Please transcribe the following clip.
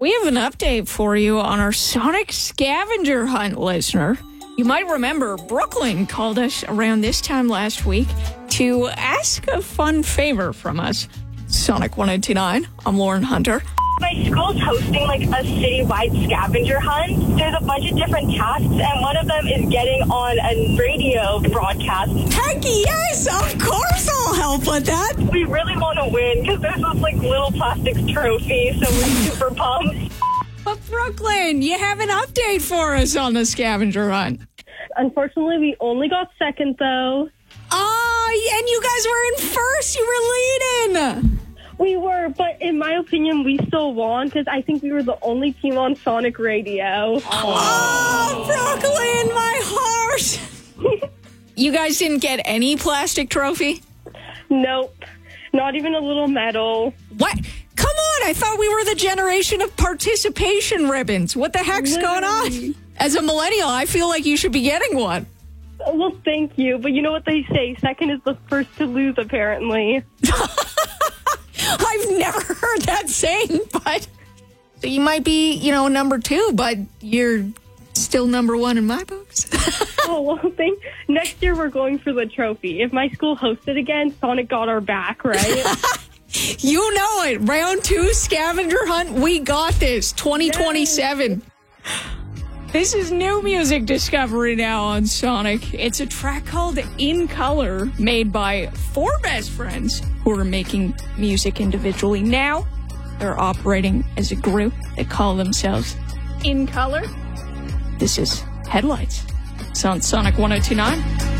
We have an update for you on our Sonic Scavenger Hunt, listener. You might remember Brooklyn called us around this time last week to ask a fun favor from us. Sonic 1029, I'm Lauren Hunter. My school's hosting like a citywide scavenger hunt. There's a bunch of different tasks, and one of them is getting on a radio broadcast. Heck yes, of course I'll help with that. We really want to win because there's this like little plastic trophy, so we're super pumped. But Brooklyn, you have an update for us on the scavenger hunt. Unfortunately, we only got second though. Oh, and you guys were in first. You were leading. We were, but in my opinion, we still won because I think we were the only team on Sonic Radio. Oh, Brooklyn, my heart. You guys didn't get any plastic trophy? Nope. Not even a little medal. What? Come on, I thought we were the generation of participation ribbons. What the heck's going on? As a millennial, I feel like you should be getting one. Well, thank you, but you know what they say, second is the first to lose, apparently. I've never heard that saying, but so you might be, number two, but you're still number one in my books. Oh, well, next year we're going for the trophy. If my school hosted again, Sonic got our back, right? You know it. Round 2 scavenger hunt. We got this. 2027. Yes. This is new music discovery now on Sonic. It's a track called In Color, made by 4 best friends who are making music individually. Now, they're operating as a group that call themselves In Color. This is Headlights. It's on Sonic 1029.